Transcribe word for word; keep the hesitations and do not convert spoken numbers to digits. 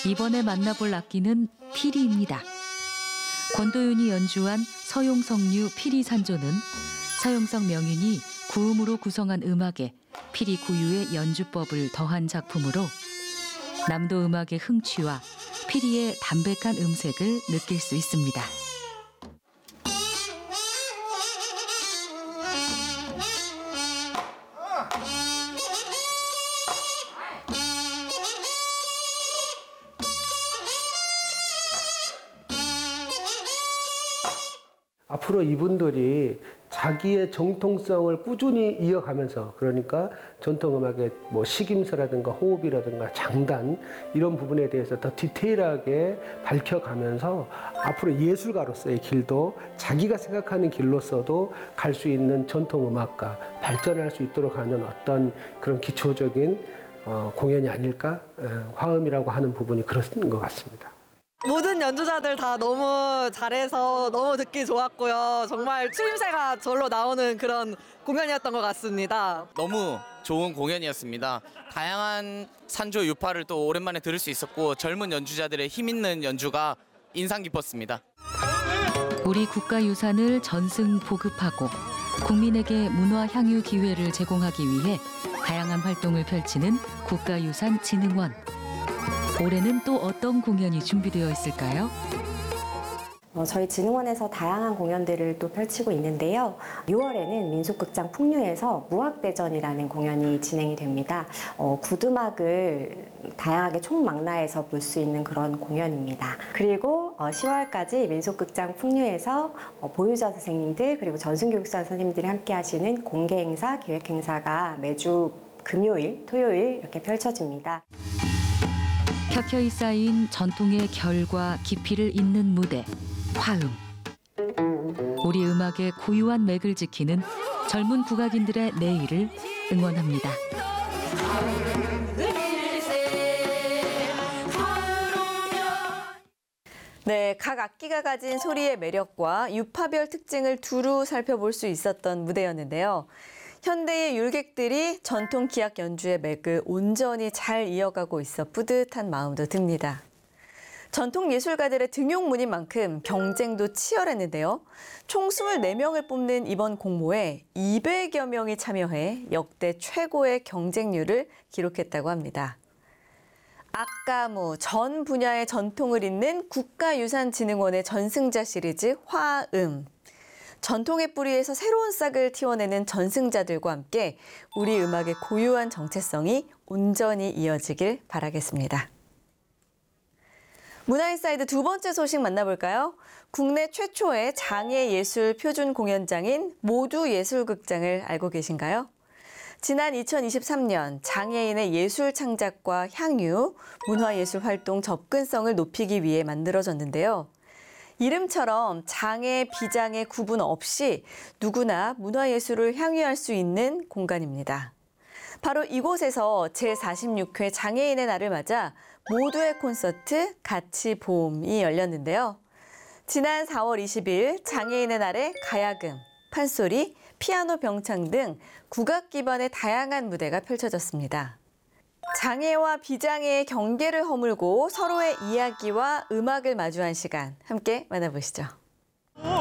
이번에 만나볼 악기는 피리입니다. 권도윤이 연주한 서용석류 피리산조는 서용석 명인이 구음으로 구성한 음악에 피리 구유의 연주법을 더한 작품으로 남도 음악의 흥취와 피리의 담백한 음색을 느낄 수 있습니다. 앞으로 이분들이 자기의 정통성을 꾸준히 이어가면서, 그러니까 전통음악의 뭐 식임새라든가 호흡이라든가 장단 이런 부분에 대해서 더 디테일하게 밝혀가면서 앞으로 예술가로서의 길도 자기가 생각하는 길로서도 갈 수 있는 전통음악가 발전할 수 있도록 하는 어떤 그런 기초적인 어, 공연이 아닐까, 에, 화음이라고 하는 부분이 그런 것 같습니다. 모든 연주자들 다 너무 잘해서 너무 듣기 좋았고요. 정말 추임새가 절로 나오는 그런 공연이었던 것 같습니다. 너무 좋은 공연이었습니다. 다양한 산조 유파를 또 오랜만에 들을 수 있었고 젊은 연주자들의 힘있는 연주가 인상 깊었습니다. 우리 국가유산을 전승 보급하고 국민에게 문화 향유 기회를 제공하기 위해 다양한 활동을 펼치는 국가유산진흥원. 올해는 또 어떤 공연이 준비되어 있을까요? 어, 저희 진흥원에서 다양한 공연들을 또 펼치고 있는데요. 유월에는 민속극장 풍류에서 무학대전이라는 공연이 진행이 됩니다. 어, 굿음악을 다양하게 총망라해서 볼 수 있는 그런 공연입니다. 그리고 어, 시월까지 민속극장 풍류에서 어, 보유자 선생님들 그리고 전승교육사 선생님들이 함께 하시는 공개행사, 기획행사가 매주 금요일, 토요일 이렇게 펼쳐집니다. 켜켜이 쌓인 전통의 결과 깊이를 잇는 무대, 화음. 우리 음악의 고유한 맥을 지키는 젊은 국악인들의 내일을 응원합니다. 네, 각 악기가 가진 소리의 매력과 유파별 특징을 두루 살펴볼 수 있었던 무대였는데요. 현대의 율객들이 전통 기악 연주의 맥을 온전히 잘 이어가고 있어 뿌듯한 마음도 듭니다. 전통 예술가들의 등용문인 만큼 경쟁도 치열했는데요. 총 이십사 명을 뽑는 이번 공모에 이백여 명이 참여해 역대 최고의 경쟁률을 기록했다고 합니다. 악가무, 전 분야의 전통을 잇는 국가유산진흥원의 전승자 시리즈 화음. 전통의 뿌리에서 새로운 싹을 틔워내는 전승자들과 함께 우리 음악의 고유한 정체성이 온전히 이어지길 바라겠습니다. 문화인사이드 두 번째 소식 만나볼까요? 국내 최초의 장애예술 표준 공연장인 모두예술극장을 알고 계신가요? 지난 이천이십삼 년 장애인의 예술 창작과 향유, 문화예술 활동 접근성을 높이기 위해 만들어졌는데요. 이름처럼 장애, 비장애 구분 없이 누구나 문화예술을 향유할 수 있는 공간입니다. 바로 이곳에서 제사십육 회 장애인의 날을 맞아 모두의 콘서트 같이 봄이 열렸는데요. 지난 사월 이십일 장애인의 날에 가야금, 판소리, 피아노 병창 등 국악 기반의 다양한 무대가 펼쳐졌습니다. 장애와 비장애의 경계를 허물고 서로의 이야기와 음악을 마주한 시간 함께 만나보시죠.